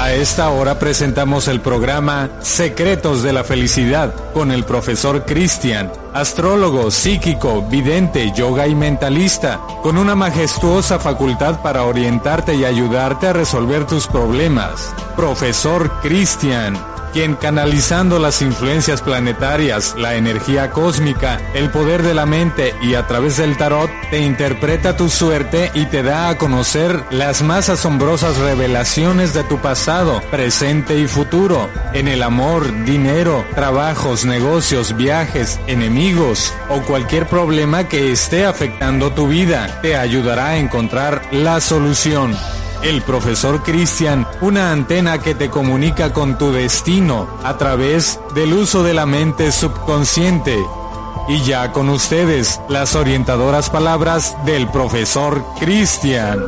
A esta hora presentamos el programa Secretos de la Felicidad con el profesor Cristian, astrólogo, psíquico, vidente, yoga y mentalista, con una majestuosa facultad para orientarte y ayudarte a resolver tus problemas. Profesor Cristian, quien canalizando las influencias planetarias, la energía cósmica, el poder de la mente y a través del tarot, te interpreta tu suerte y te da a conocer las más asombrosas revelaciones de tu pasado, presente y futuro, en el amor, dinero, trabajos, negocios, viajes, enemigos o cualquier problema que esté afectando tu vida. Te ayudará a encontrar la solución. El profesor Cristian, una antena que te comunica con tu destino a través del uso de la mente subconsciente. Y ya con ustedes, las orientadoras palabras del profesor Cristian.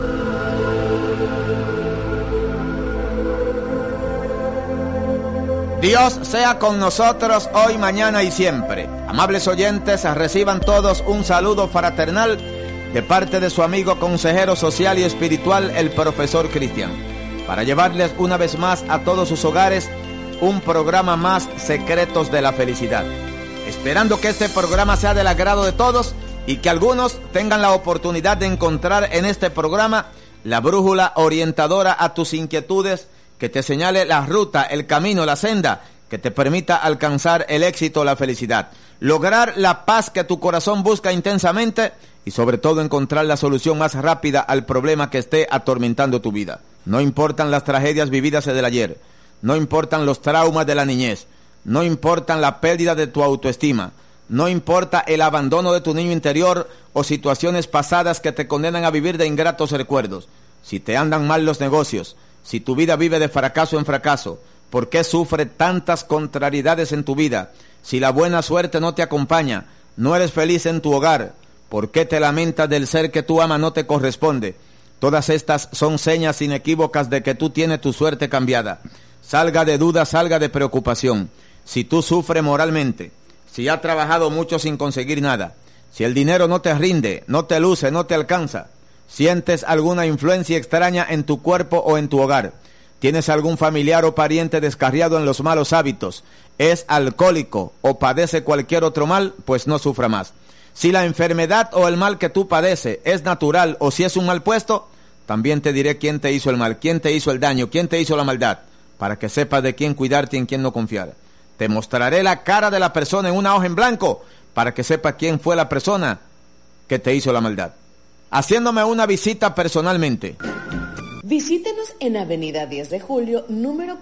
Dios sea con nosotros hoy, mañana y siempre. Amables oyentes, reciban todos un saludo fraternal de parte de su amigo consejero social y espiritual, el profesor Cristian, para llevarles una vez más a todos sus hogares un programa más, Secretos de la Felicidad. Esperando que este programa sea del agrado de todos y que algunos tengan la oportunidad de encontrar en este programa la brújula orientadora a tus inquietudes, que te señale la ruta, el camino, la senda, que te permita alcanzar el éxito, la felicidad, lograr la paz que tu corazón busca intensamente y sobre todo encontrar la solución más rápida al problema que esté atormentando tu vida. No importan las tragedias vividas del ayer, no importan los traumas de la niñez, no importan la pérdida de tu autoestima, no importa el abandono de tu niño interior o situaciones pasadas que te condenan a vivir de ingratos recuerdos. Si te andan mal los negocios, si tu vida vive de fracaso en fracaso, ¿por qué sufre tantas contrariedades en tu vida? Si la buena suerte no te acompaña, no eres feliz en tu hogar, ¿por qué te lamentas del ser que tú amas no te corresponde? Todas estas son señas inequívocas de que tú tienes tu suerte cambiada. Salga de duda, salga de preocupación. Si tú sufres moralmente, si has trabajado mucho sin conseguir nada, si el dinero no te rinde, no te luce, no te alcanza, sientes alguna influencia extraña en tu cuerpo o en tu hogar, tienes algún familiar o pariente descarriado en los malos hábitos, es alcohólico o padece cualquier otro mal, pues no sufra más. Si la enfermedad o el mal que tú padeces es natural o si es un mal puesto, también te diré quién te hizo el mal, quién te hizo el daño, quién te hizo la maldad, para que sepas de quién cuidarte y en quién no confiar. Te mostraré la cara de la persona en una hoja en blanco, para que sepas quién fue la persona que te hizo la maldad, haciéndome una visita personalmente. Visítenos en Avenida 10 de Julio, número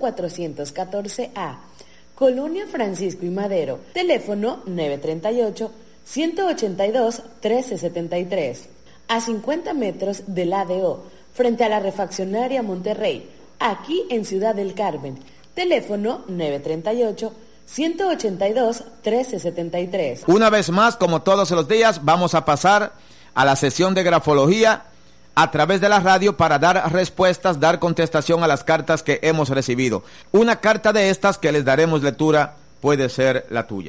414A, Colonia Francisco y Madero, teléfono 938-182-1373, a 50 metros del ADO, frente a la refaccionaria Monterrey, aquí en Ciudad del Carmen, teléfono 938-182-1373. Una vez más, como todos los días, vamos a pasar a la sesión de grafología a través de la radio para dar respuestas, dar contestación a las cartas que hemos recibido. Una carta de estas que les daremos lectura puede ser la tuya.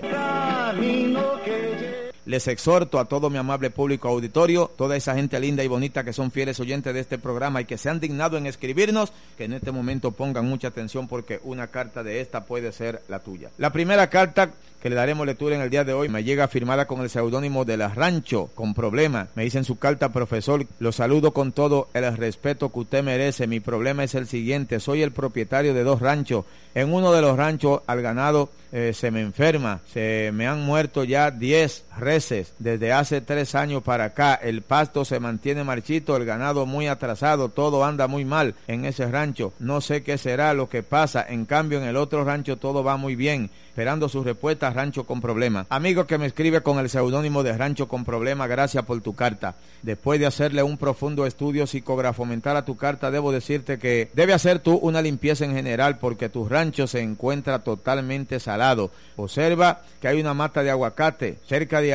Les exhorto a todo mi amable público auditorio, toda esa gente linda y bonita que son fieles oyentes de este programa y que se han dignado en escribirnos, que en este momento pongan mucha atención porque una carta de esta puede ser la tuya. La primera carta que le daremos lectura en el día de hoy me llega firmada con el seudónimo de La Rancho con Problema. Me dice en su carta: profesor, lo saludo con todo el respeto que usted merece. Mi problema es el siguiente: soy el propietario de 2 ranchos. En uno de los ranchos al ganado se me enferma, se me han muerto ya 10 reses desde hace 3 años para acá. El pasto se mantiene marchito, el ganado muy atrasado, todo anda muy mal en ese rancho. No sé qué será lo que pasa. En cambio en el otro rancho todo va muy bien. Esperando su respuesta, Rancho con Problema. Amigo que me escribe con el seudónimo de Rancho con Problema, gracias por tu carta. Después de hacerle un profundo estudio psicógrafo mental a tu carta, debo decirte que debe hacer tú una limpieza en general porque tu rancho se encuentra totalmente salado. Observa que hay una mata de aguacate cerca de ahí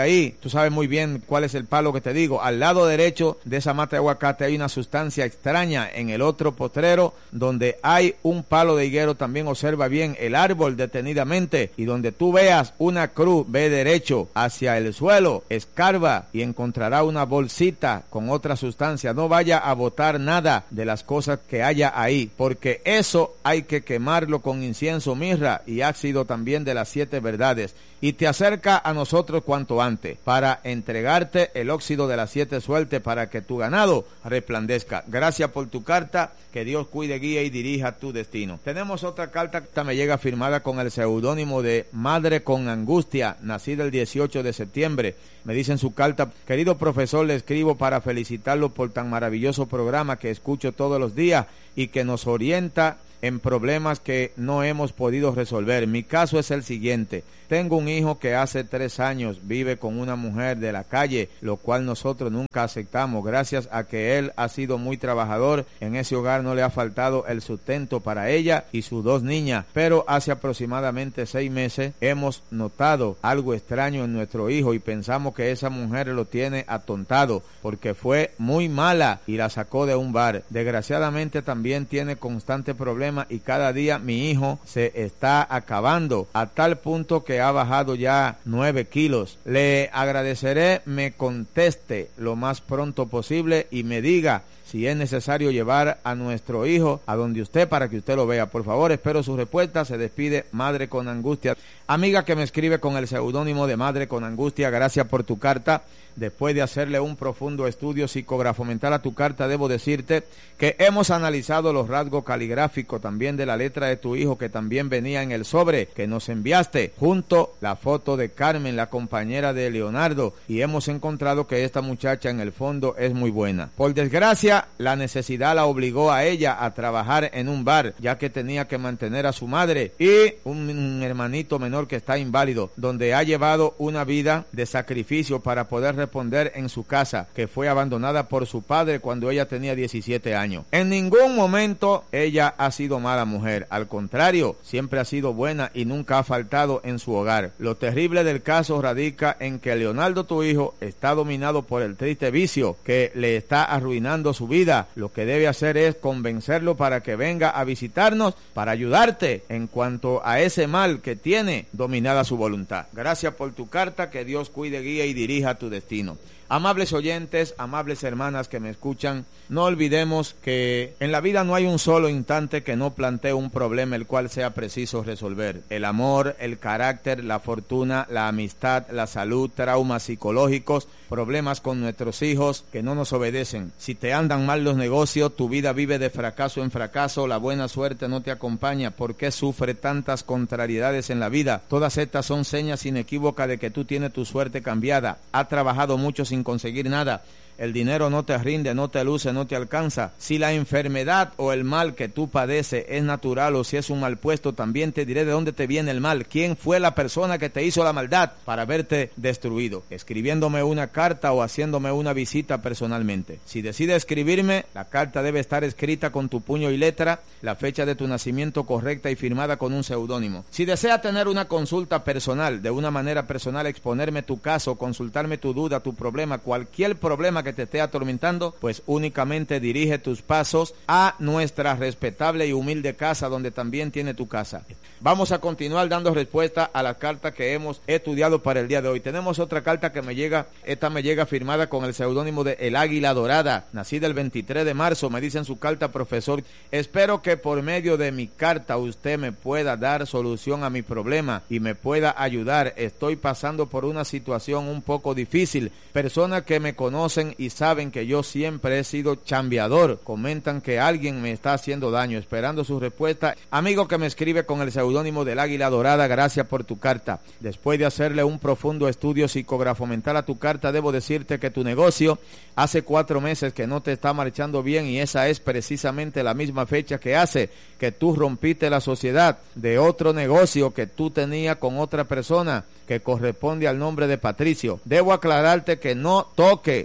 ahí, tú sabes muy bien cuál es el palo que te digo, al lado derecho de esa mata de aguacate hay una sustancia extraña. En el otro potrero, donde hay un palo de higuero, también observa bien el árbol detenidamente, y donde tú veas una cruz, ve derecho hacia el suelo, escarba y encontrará una bolsita con otra sustancia. No vaya a botar nada de las cosas que haya ahí, porque eso hay que quemarlo con incienso, mirra y ácido también de las 7 verdades, y te acerca a nosotros cuanto antes para entregarte el óxido de las 7 suertes para que tu ganado resplandezca. Gracias por tu carta, que Dios cuide, guíe y dirija tu destino. Tenemos otra carta que me llega firmada con el seudónimo de Madre con Angustia, nacida el 18 de septiembre. Me dice en su carta: querido profesor, le escribo para felicitarlo por tan maravilloso programa que escucho todos los días y que nos orienta en problemas que no hemos podido resolver. Mi caso es el siguiente: tengo un hijo que hace 3 años vive con una mujer de la calle, lo cual nosotros nunca aceptamos. Gracias a que él ha sido muy trabajador, en ese hogar no le ha faltado el sustento para ella y sus 2 niñas, pero hace aproximadamente 6 meses hemos notado algo extraño en nuestro hijo y pensamos que esa mujer lo tiene atontado porque fue muy mala y la sacó de un bar. Desgraciadamente también tiene constante problema y cada día mi hijo se está acabando, a tal punto que ha bajado ya 9 kilos. Le agradeceré me conteste lo más pronto posible y me diga si es necesario llevar a nuestro hijo a donde usted para que usted lo vea. Por favor, espero su respuesta. Se despide Madre con Angustia. Amiga que me escribe con el seudónimo de Madre con Angustia, gracias por tu carta. Después de hacerle un profundo estudio psicografo-mental a tu carta, debo decirte que hemos analizado los rasgos caligráficos también de la letra de tu hijo, que también venía en el sobre que nos enviaste, junto la foto de Carmen, la compañera de Leonardo, y hemos encontrado que esta muchacha en el fondo es muy buena. Por desgracia, la necesidad la obligó a ella a trabajar en un bar, ya que tenía que mantener a su madre y un hermanito menor que está inválido, donde ha llevado una vida de sacrificio para poder responder en su casa, que fue abandonada por su padre cuando ella tenía 17 años. En ningún momento ella ha sido mala mujer, al contrario, siempre ha sido buena y nunca ha faltado en su hogar. Lo terrible del caso radica en que Leonardo, tu hijo, está dominado por el triste vicio que le está arruinando su vida. Lo que debe hacer es convencerlo para que venga a visitarnos para ayudarte en cuanto a ese mal que tiene dominada su voluntad. Gracias por tu carta, que Dios cuide, guíe y dirija tu destino. Amables oyentes, amables hermanas que me escuchan, no olvidemos que en la vida no hay un solo instante que no plantee un problema el cual sea preciso resolver. El amor, el carácter, la fortuna, la amistad, la salud, traumas psicológicos, problemas con nuestros hijos que no nos obedecen. Si te andan mal los negocios, tu vida vive de fracaso en fracaso, la buena suerte no te acompaña. ¿Por qué sufre tantas contrariedades en la vida? Todas estas son señas inequívocas de que tú tienes tu suerte cambiada. Ha trabajado mucho sin conseguir nada. El dinero no te rinde, no te luce, no te alcanza. Si la enfermedad o el mal que tú padeces es natural o si es un mal puesto, también te diré de dónde te viene el mal. ¿Quién fue la persona que te hizo la maldad para verte destruido? Escribiéndome una carta o haciéndome una visita personalmente. Si decides escribirme, la carta debe estar escrita con tu puño y letra, la fecha de tu nacimiento correcta y firmada con un seudónimo. Si desea tener una consulta personal, de una manera personal, exponerme tu caso, consultarme tu duda, tu problema, cualquier problema que te esté atormentando, pues únicamente dirige tus pasos a nuestra respetable y humilde casa, donde también tiene tu casa. Vamos a continuar dando respuesta a la carta que hemos estudiado para el día de hoy. Tenemos otra carta que me llega, esta me llega firmada con el seudónimo de El Águila Dorada, nacida el 23 de marzo, me dice en su carta: profesor, espero que por medio de mi carta usted me pueda dar solución a mi problema y me pueda ayudar. Estoy pasando por una situación un poco difícil. Personas que me conocen y saben que yo siempre he sido chambeador comentan que alguien me está haciendo daño. Esperando su respuesta. Amigo que me escribe con el seudónimo del Águila Dorada, gracias por tu carta. Después de hacerle un profundo estudio psicografo-mental a tu carta, debo decirte que tu negocio hace 4 meses que no te está marchando bien, y esa es precisamente la misma fecha que hace que tú rompiste la sociedad de otro negocio que tú tenías con otra persona que corresponde al nombre de Patricio. Debo aclararte que no toque con tu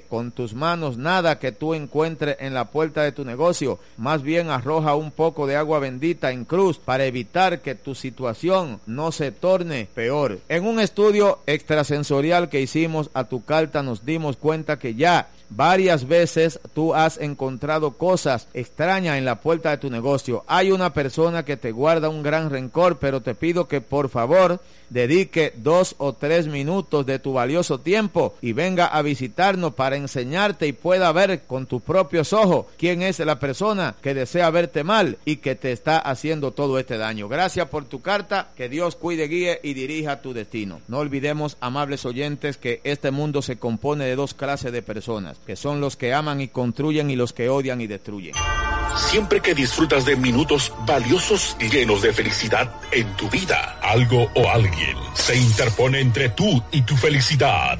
tus manos nada que tú encuentres en la puerta de tu negocio. Más bien arroja un poco de agua bendita en cruz para evitar que tu situación no se torne peor. En un estudio extrasensorial que hicimos a tu carta nos dimos cuenta que ya varias veces tú has encontrado cosas extrañas en la puerta de tu negocio. Hay una persona que te guarda un gran rencor, pero te pido que por favor dedique 2 o 3 minutos de tu valioso tiempo y venga a visitarnos para enseñarte y pueda ver con tus propios ojos quién es la persona que desea verte mal y que te está haciendo todo este daño. Gracias por tu carta, que Dios cuide, guíe y dirija tu destino. No olvidemos, amables oyentes, que este mundo se compone de 2 clases de personas, que son los que aman y construyen y los que odian y destruyen. Siempre que disfrutas de minutos valiosos y llenos de felicidad en tu vida, algo o alguien se interpone entre tú y tu felicidad.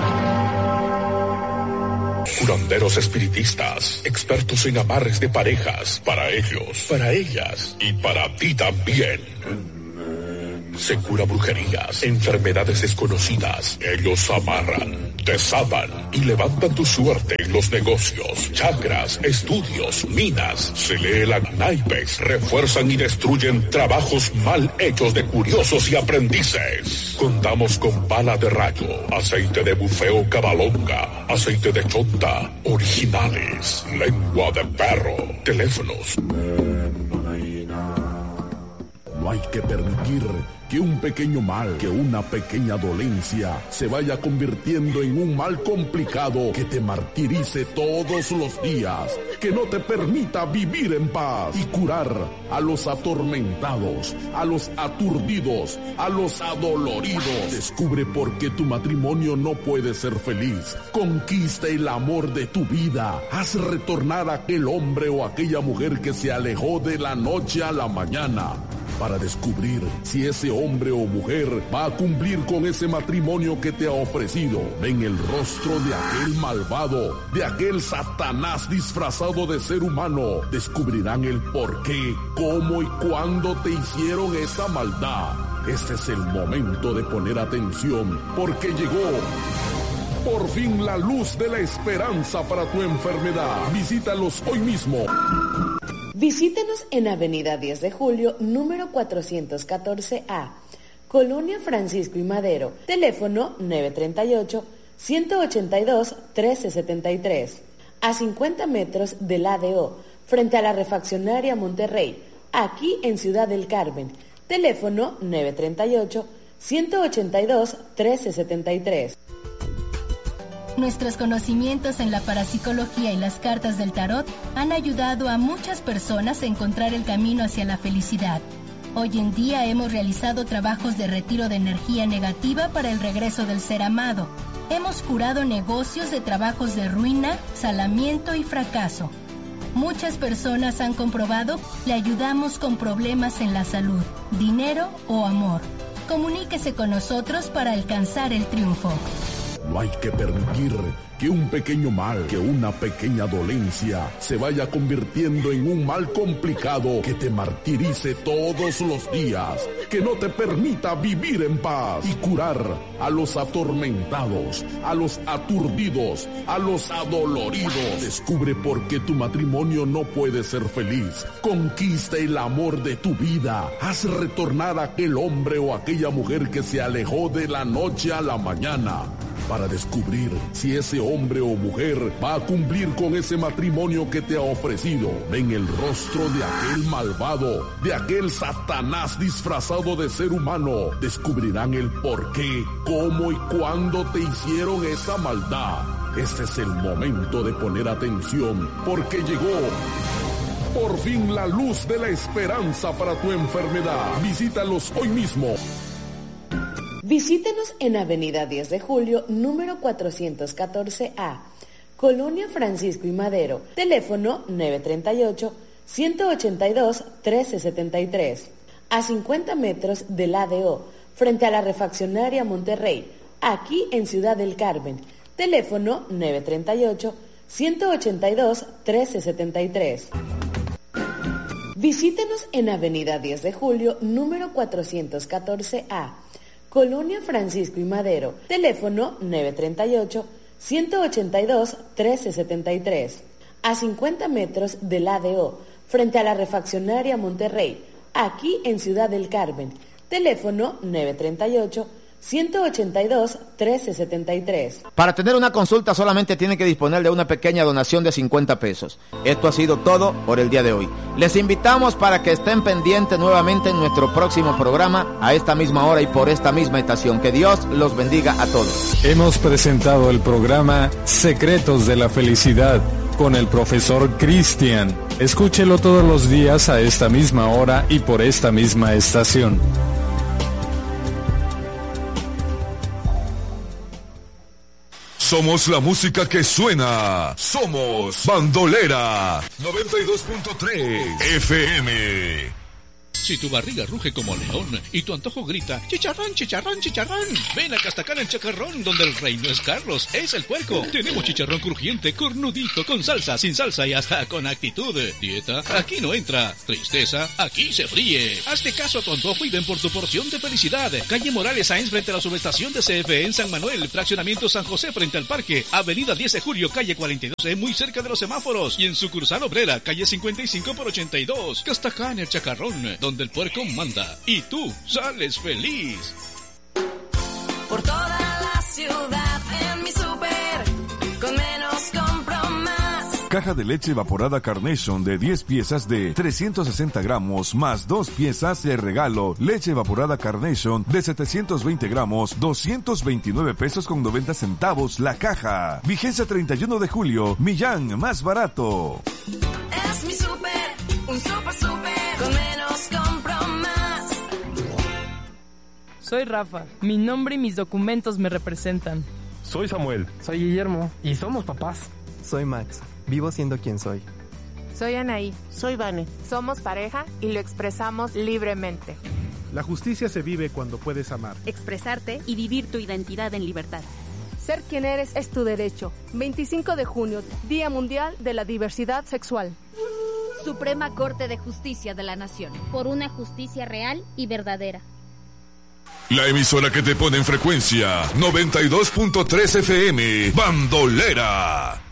Curanderos espiritistas, expertos en amarres de parejas, para ellos, para ellas y para ti también. Se cura brujerías, enfermedades desconocidas. Ellos amarran, desatan y levantan tu suerte en los negocios, chakras, estudios, minas. Se lee la naipes, refuerzan y destruyen trabajos mal hechos de curiosos y aprendices. Contamos con bala de rayo, aceite de bufeo cabalonga, aceite de chonta, originales, lengua de perro, teléfonos. No hay que permitir que un pequeño mal, que una pequeña dolencia se vaya convirtiendo en un mal complicado que te martirice todos los días, que no te permita vivir en paz y curar a los atormentados, a los aturdidos, a los adoloridos. Descubre por qué tu matrimonio no puede ser feliz. Conquista el amor de tu vida. Haz retornar a aquel hombre o aquella mujer que se alejó de la noche a la mañana, para descubrir si ese hombre o mujer va a cumplir con ese matrimonio que te ha ofrecido. Ven el rostro de aquel malvado, de aquel Satanás disfrazado de ser humano. Descubrirán el por qué, cómo y cuándo te hicieron esa maldad. Este es el momento de poner atención, porque llegó por fin la luz de la esperanza para tu enfermedad. Visítalos hoy mismo. Visítenos en Avenida 10 de Julio, número 414A, Colonia Francisco y Madero, teléfono 938-182-1373, a 50 metros del ADO, frente a la refaccionaria Monterrey, aquí en Ciudad del Carmen, teléfono 938-182-1373. Nuestros conocimientos en la parapsicología y las cartas del tarot han ayudado a muchas personas a encontrar el camino hacia la felicidad. Hoy en día hemos realizado trabajos de retiro de energía negativa para el regreso del ser amado. Hemos curado negocios de trabajos de ruina, salamiento y fracaso. Muchas personas han comprobado que le ayudamos con problemas en la salud, dinero o amor. Comuníquese con nosotros para alcanzar el triunfo. No hay que permitir que un pequeño mal, que una pequeña dolencia se vaya convirtiendo en un mal complicado que te martirice todos los días, que no te permita vivir en paz y curar a los atormentados, a los aturdidos, a los adoloridos. Descubre por qué tu matrimonio no puede ser feliz. Conquista el amor de tu vida. Haz retornar a aquel hombre o aquella mujer que se alejó de la noche a la mañana, para descubrir si ese hombre o mujer va a cumplir con ese matrimonio que te ha ofrecido. Ven el rostro de aquel malvado, de aquel Satanás disfrazado de ser humano. Descubrirán el por qué, cómo y cuándo te hicieron esa maldad. Este es el momento de poner atención, porque llegó por fin la luz de la esperanza para tu enfermedad. Visítalos hoy mismo. Visítenos en Avenida 10 de Julio, número 414A, Colonia Francisco y Madero, teléfono 938-182-1373, a 50 metros del ADO, frente a la refaccionaria Monterrey, aquí en Ciudad del Carmen, teléfono 938-182-1373. Visítenos en Avenida 10 de Julio, número 414A, Colonia Francisco y Madero, teléfono 182-1373. A 50 metros del ADO, frente a la refaccionaria Monterrey, aquí en Ciudad del Carmen. Teléfono 938-182-1373. Para tener una consulta solamente tiene que disponer de una pequeña donación de 50 pesos. Esto ha sido todo por el día de hoy. Les invitamos para que estén pendientes nuevamente en nuestro próximo programa a esta misma hora y por esta misma estación. Que Dios los bendiga a todos. Hemos presentado el programa Secretos de la Felicidad con el profesor Cristian. Escúchelo todos los días a esta misma hora y por esta misma estación. Somos la música que suena. Somos Bandolera 92.3 FM. Si tu barriga ruge como león y tu antojo grita chicharrón, chicharrón, chicharrón, ven a Castacar el Chacarrón, donde el rey no es Carlos, es el puerco. Tenemos chicharrón crujiente, cornudito, con salsa, sin salsa y hasta con actitud. Dieta, aquí no entra. Tristeza, aquí se fríe. Hazte caso a tu antojo y ven por tu porción de felicidad. Calle Morales Sáenz frente a la subestación de CFE en San Manuel, fraccionamiento San José frente al parque, avenida 10 de Julio, calle 42, muy cerca de los semáforos, y en sucursal obrera, calle 55 por 82. Castacar el Chacarrón, donde el puerco manda y tú sales feliz. Por toda la ciudad en mi súper, con menos compro más. Caja de leche evaporada Carnation de 10 piezas de 360 gramos más 2 piezas de regalo. Leche evaporada Carnation de 720 gramos, 229 pesos con 90 centavos la caja. Vigencia 31 de julio. Millán, más barato. Es mi súper, un súper, con menos compro más. Soy Rafa, mi nombre y mis documentos me representan. Soy Samuel. Soy Guillermo. Y somos papás. Soy Max, vivo siendo quien soy. Soy Anaí. Soy Vane. Somos pareja y lo expresamos libremente. La justicia se vive cuando puedes amar, expresarte y vivir tu identidad en libertad. Ser quien eres es tu derecho. 25 de junio, Día Mundial de la Diversidad Sexual. Suprema Corte de Justicia de la Nación. Por una justicia real y verdadera. La emisora que te pone en frecuencia 92.3 FM, Bandolera.